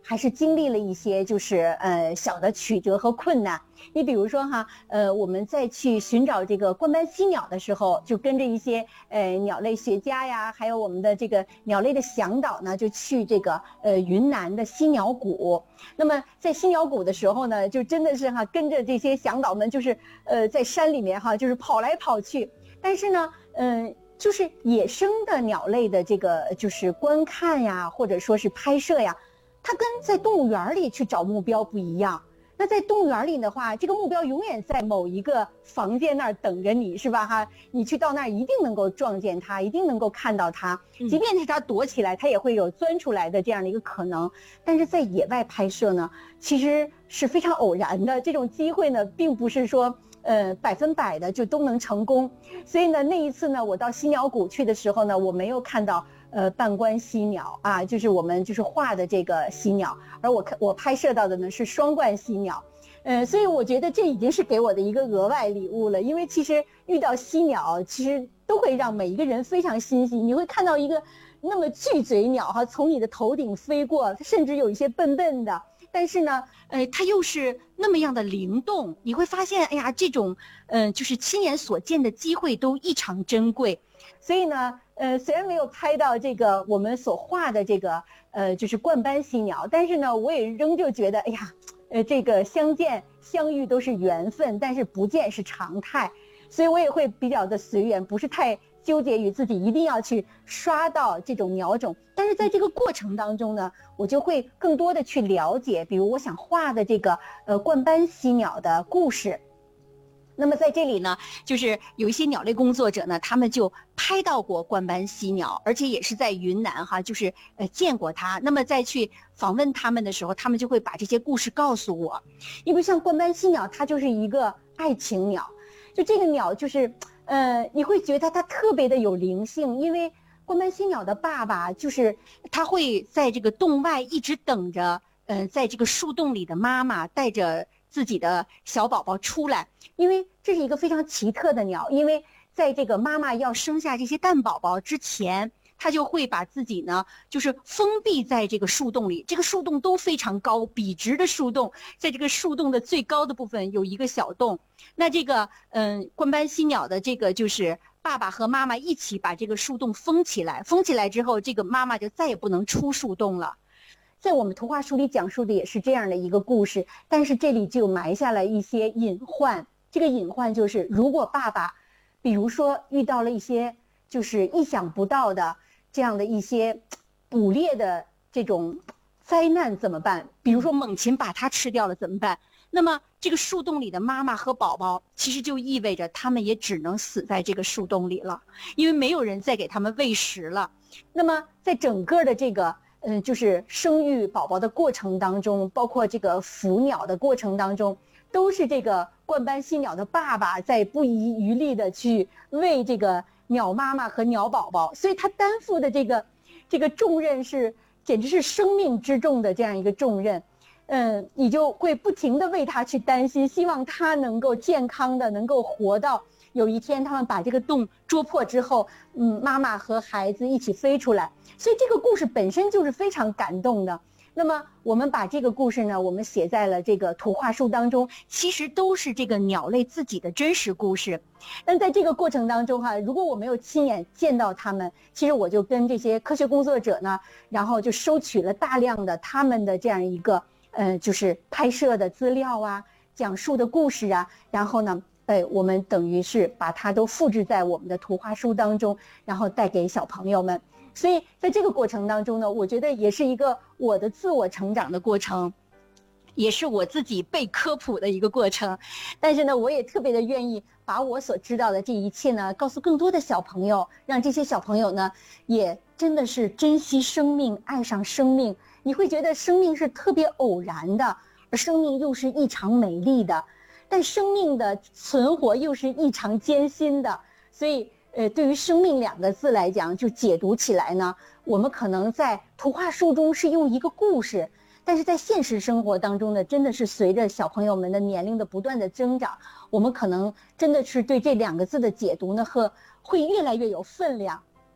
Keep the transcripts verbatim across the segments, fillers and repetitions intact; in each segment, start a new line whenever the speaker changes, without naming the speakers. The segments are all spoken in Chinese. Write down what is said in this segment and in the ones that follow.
还是经历了一些就是呃小的曲折和困难。你比如说哈，呃我们在去寻找这个冠斑犀鸟的时候，就跟着一些呃鸟类学家呀，还有我们的这个鸟类的向导呢，就去这个呃云南的犀鸟谷。那么在犀鸟谷的时候呢，就真的是哈跟着这些向导们，就是呃在山里面哈，就是跑来跑去。但是呢，嗯、呃。就是野生的鸟类的这个就是观看呀，或者说是拍摄呀，它跟在动物园里去找目标不一样。那在动物园里的话，这个目标永远在某一个房间那儿等着你，是吧哈？你去到那儿一定能够撞见它，一定能够看到它，即便是它躲起来，它也会有钻出来的这样的一个可能。但是在野外拍摄呢，其实是非常偶然的，这种机会呢，并不是说呃，百分百的就都能成功。所以呢，那一次呢，我到犀鸟谷去的时候呢，我没有看到呃半冠犀鸟啊，就是我们就是画的这个犀鸟，而我看我拍摄到的呢是双冠犀鸟。呃，所以我觉得这已经是给我的一个额外礼物了，因为其实遇到犀鸟，其实都会让每一个人非常欣喜。你会看到一个那么巨嘴鸟哈，从你的头顶飞过，它甚至有一些笨笨的。但是呢，呃，它又是那么样的灵动，你会发现，哎呀，这种，嗯、呃，就是亲眼所见的机会都异常珍贵。所以呢，呃，虽然没有拍到这个我们所画的这个，呃，就是冠斑犀鸟，但是呢，我也仍旧觉得，哎呀，呃，这个相见相遇都是缘分，但是不见是常态，所以我也会比较的随缘，不是太纠结于自己一定要去刷到这种鸟种。但是在这个过程当中呢，我就会更多的去了解，比如我想画的这个呃冠斑犀鸟的故事。那么在这里呢，就是有一些鸟类工作者呢，他们就拍到过冠斑犀鸟，而且也是在云南哈，就是呃见过它。那么再去访问他们的时候，他们就会把这些故事告诉我。因为像冠斑犀鸟，它就是一个爱情鸟，就这个鸟就是呃你会觉得它特别的有灵性，因为冠斑犀鸟的爸爸就是他会在这个洞外一直等着，嗯、呃，在这个树洞里的妈妈带着自己的小宝宝出来。因为这是一个非常奇特的鸟，因为在这个妈妈要生下这些蛋宝宝之前，它就会把自己呢就是封闭在这个树洞里，这个树洞都非常高，笔直的树洞，在这个树洞的最高的部分有一个小洞。那这个嗯冠斑犀鸟的这个就是爸爸和妈妈一起把这个树洞封起来，封起来之后，这个妈妈就再也不能出树洞了。在我们图画书里讲述的也是这样的一个故事，但是这里就埋下了一些隐患。这个隐患就是，如果爸爸比如说遇到了一些就是意想不到的这样的一些捕猎的这种灾难怎么办？比如说猛禽把它吃掉了怎么办？那么这个树洞里的妈妈和宝宝其实就意味着他们也只能死在这个树洞里了，因为没有人再给他们喂食了。那么在整个的这个嗯，就是生育宝宝的过程当中，包括这个孵鸟的过程当中，都是这个冠斑犀鸟的爸爸在不遗余力的去喂这个鸟妈妈和鸟宝宝，所以他担负的这个这个重任是简直是生命之重的这样一个重任。嗯，你就会不停的为他去担心，希望他能够健康的能够活到有一天他们把这个洞捉破之后，嗯，妈妈和孩子一起飞出来。所以这个故事本身就是非常感动的。那么我们把这个故事呢，我们写在了这个图画书当中，其实都是这个鸟类自己的真实故事。但在这个过程当中哈、啊，如果我没有亲眼见到他们，其实我就跟这些科学工作者呢，然后就收取了大量的他们的这样一个呃，就是拍摄的资料啊，讲述的故事啊，然后呢，哎，我们等于是把它都复制在我们的图画书当中，然后带给小朋友们。所以在这个过程当中呢，我觉得也是一个我的自我成长的过程，也是我自己被科普的一个过程。但是呢，我也特别的愿意把我所知道的这一切呢，告诉更多的小朋友，让这些小朋友呢，也真的是珍惜生命，爱上生命。你会觉得生命是特别偶然的，而生命又是异常美丽的，但生命的存活又是异常艰辛的。所以呃，对于生命两个字来讲，就解读起来呢，我们可能在图画书中是用一个故事，但是在现实生活当中呢，真的是随着小朋友们的年龄的不断的增长，我们可能真的是对这两个字的解读呢，和会越来越有分量。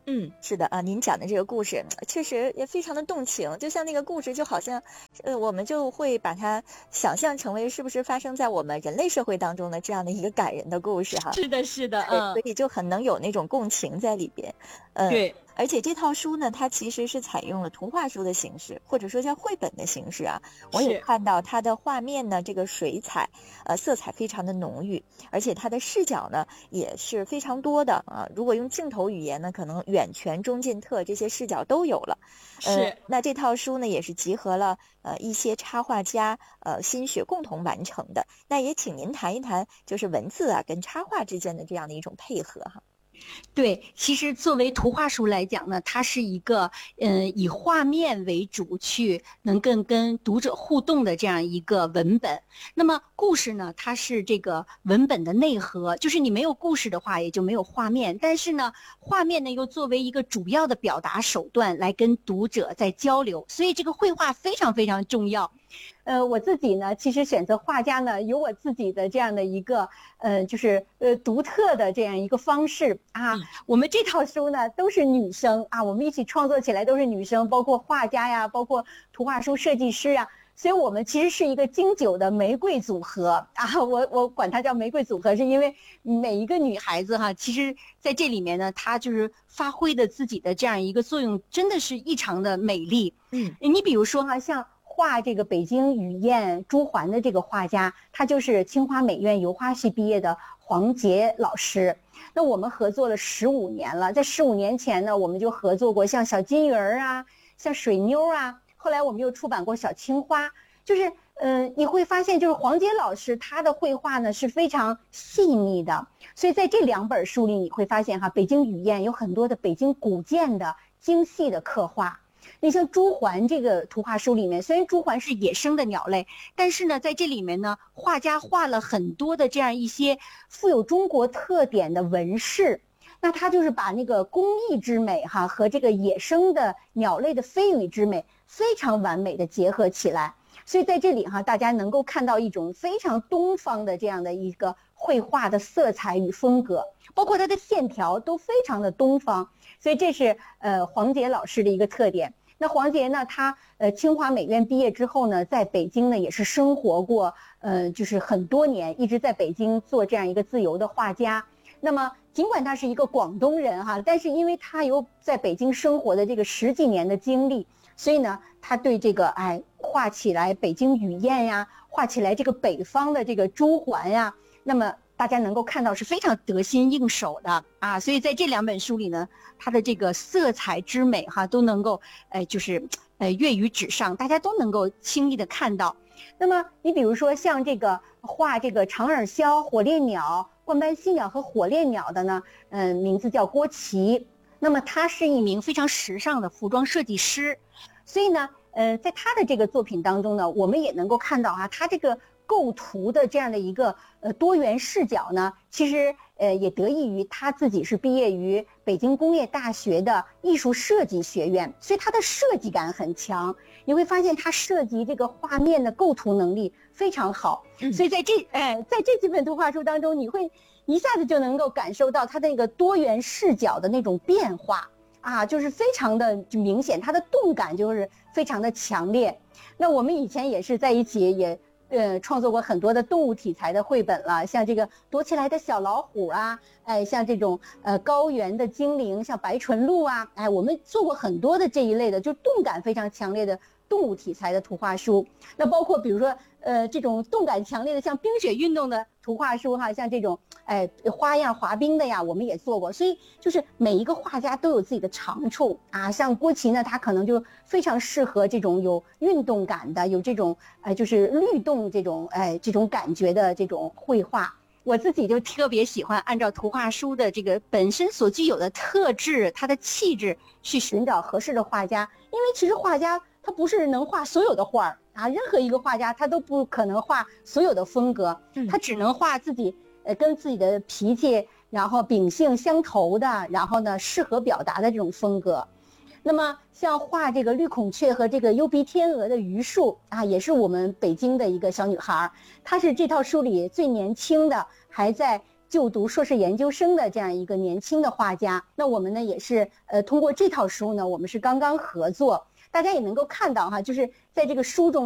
嗯，是的啊，您讲的这个故事确实也非常的动情，就像那个故事就好像呃我们就会把它想象成为是不是发生在我们人类社会当中的这样的一个感人的故事哈。
是的是的，
嗯，所以就很能有那种共情在里边。嗯，
对。
而且这套书呢，它其实是采用了图画书的形式，或者说叫绘本的形式啊。我也看到它的画面呢，这个水彩，呃，色彩非常的浓郁，而且它的视角呢也是非常多的啊。如果用镜头语言呢，可能远全、中近特这些视角都有了。
是。
呃、那这套书呢，也是集合了呃一些插画家呃心血共同完成的。那也请您谈一谈，就是文字啊跟插画之间的这样的一种配合哈。
对，其实作为图画书来讲呢，它是一个嗯、呃、以画面为主去能更跟读者互动的这样一个文本。那么故事呢，它是这个文本的内核，就是你没有故事的话，也就没有画面。但是呢，画面呢又作为一个主要的表达手段来跟读者在交流，所以这个绘画非常非常重要。呃，我自己呢，其实选择画家呢，有我自己的这样的一个，呃，就是呃独特的这样一个方式啊。我们这套书呢都是女生啊，我们一起创作起来都是女生，包括画家呀，包括图画书设计师啊，所以我们其实是一个经久的玫瑰组合啊。我我管它叫玫瑰组合，是因为每一个女孩子哈，其实在这里面呢，她就是发挥的自己的这样一个作用，真的是异常的美丽。嗯，你比如说哈，像画这个北京雨燕朱鹮的这个画家，他就是清华美院油画系毕业的黄杰老师。那我们合作了十五年了，在十五年前呢，我们就合作过像小金鱼儿啊，像水妞啊，后来我们又出版过小青花。就是嗯、呃，你会发现就是黄杰老师他的绘画呢是非常细腻的，所以在这两本书里你会发现哈，北京雨燕有很多的北京古建的精细的刻画。你像朱鹮这个图画书里面，虽然朱鹮是野生的鸟类，但是呢，在这里面呢，画家画了很多的这样一些富有中国特点的纹饰。那他就是把那个工艺之美哈和这个野生的鸟类的飞羽之美非常完美的结合起来。所以在这里哈，大家能够看到一种非常东方的这样的一个绘画的色彩与风格，包括它的线条都非常的东方。所以这是呃黄杰老师的一个特点。那黄杰呢，他呃清华美院毕业之后呢，在北京呢也是生活过呃就是很多年，一直在北京做这样一个自由的画家。那么尽管他是一个广东人哈，但是因为他有在北京生活的这个十几年的经历，所以呢他对这个哎画起来北京雨燕呀，画起来这个北方的这个朱鹮呀，那么大家能够看到是非常得心应手的啊。所以在这两本书里呢，它的这个色彩之美哈都能够呃就是呃跃于纸上，大家都能够轻易的看到。那么你比如说像这个画这个长耳鸮、火烈鸟、冠斑犀鸟和火烈鸟的呢，嗯、呃，名字叫郭琦。那么他是一名非常时尚的服装设计师，所以呢，呃，在他的这个作品当中呢，我们也能够看到啊，他这个构图的这样的一个呃多元视角呢，其实呃也得益于他自己是毕业于北京工业大学的艺术设计学院，所以他的设计感很强。你会发现他涉及这个画面的构图能力非常好，嗯、所以在这哎在这几本图画书当中，你会一下子就能够感受到他那个多元视角的那种变化啊，就是非常的明显，他的动感就是非常的强烈。那我们以前也是在一起也。呃，创作过很多的动物题材的绘本了，像这个躲起来的小老虎啊，哎，像这种呃高原的精灵，像白唇鹿啊，哎，我们做过很多的这一类的，就动感非常强烈的动物题材的图画书。那包括比如说呃这种动感强烈的像冰雪运动的图画书哈，像这种哎花样滑冰的呀，我们也做过。所以就是每一个画家都有自己的长处啊，像郭琦呢，他可能就非常适合这种有运动感的，有这种哎就是律动这种哎这种感觉的这种绘画。我自己就特别喜欢按照图画书的这个本身所具有的特质，它的气质去寻找合适的画家，因为其实画家他不是能画所有的画啊，任何一个画家他都不可能画所有的风格，他只能画自己呃跟自己的脾气然后秉性相投的，然后呢适合表达的这种风格。那么像画这个绿孔雀和这个幽鼻天鹅的榆树啊，也是我们北京的一个小女孩，她是这套书里最年轻的，还在就读硕士研究生的这样一个年轻的画家。那我们呢也是呃通过这套书呢，我们是刚刚合作，大家也能够看到哈，就是在这个书中